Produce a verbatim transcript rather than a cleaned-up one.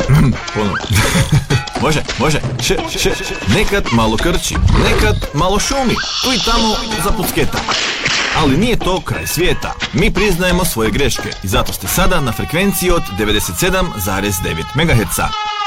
Ponovno. Može, može. Š, š, š. Nekad malo krči, nekad malo šumi, tu i tamo zapucketa. Ali nije to kraj svijeta. Mi priznajemo svoje greške i zato ste sada na frekvenciji od devedeset sedam zarez devet megaherca.